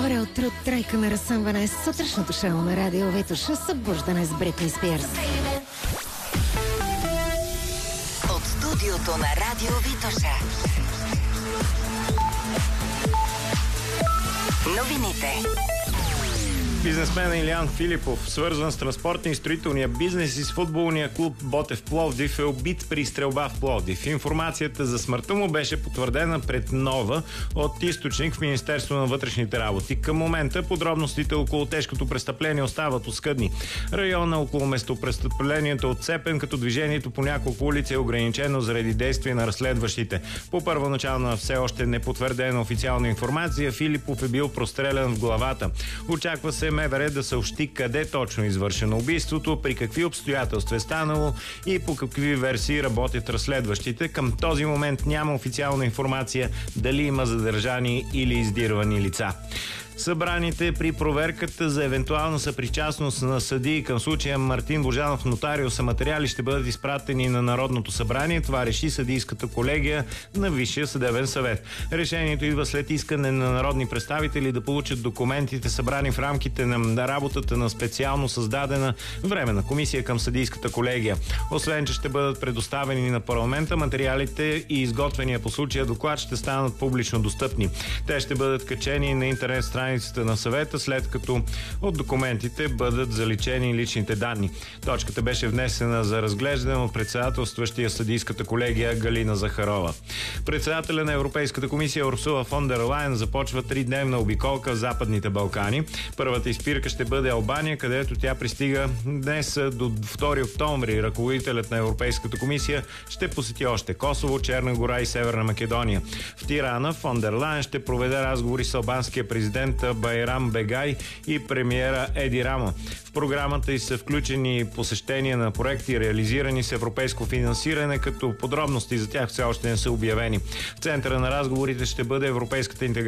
Добре утро, тройка на разсъмване. Сутрешното шоу на радио Витоша. Събуждане с Бритни Спирс. От студиото на радио Витоша. Новините. Бизнесмен Илиян Филипов, свързан с транспортния и строителния бизнес и с футболния клуб Ботев Пловдив, е убит при стрелба в Пловдив. Информацията за смъртта му беше потвърдена пред Нова от източник в Министерство на вътрешните работи. Към момента подробностите около тежкото престъпление остават оскъдни. Района около местопрестъплението е отцепен, като движението по няколко улици е ограничено заради действия на разследващите. По първоначална все още непотвърдена официална информация, Филипов е бил прострелян в главата. Очаква се МВР да съобщи къде точно е извършено убийството, при какви обстоятелства е станало и по какви версии работят разследващите. Към този момент няма официална информация дали има задържани или издирвани лица. Събраните при проверката за евентуална съпричастност на съдии към случая Мартин Божанов нотариуса материали ще бъдат изпратени на Народното събрание. Това реши съдийската колегия на Висшия съдебен съвет. Решението идва след искане на народни представители да получат документите, събрани в рамките на работата на специално създадена временна комисия към съдийската колегия. Освен, че ще бъдат предоставени на парламента, материалите и изготвения по случая доклад ще станат публично достъпни. Те ще бъдат качени на интернет страницата на съвета, след като от документите бъдат заличени личните данни. Точката беше внесена за разглеждане от председателстващия съдийската колегия Галина Захарова. Председателя на Европейската комисия Урсула фон дер Лайен започва 3-дневна обиколка в Западните Балкани. Първата изпирка ще бъде Албания, където тя пристига днес до 2 октомври. Ръководителят на Европейската комисия ще посети още Косово, Черна гора и Северна Македония. В Тирана фон дер Лайен ще проведе разговори с албанския президент Байрам Бегай и премиера Еди Рама. В програмата й са включени посещения на проекти, реализирани с европейско финансиране, като подробности за тях все още не са обявени. В центъра на разговорите ще бъде европейската интеграция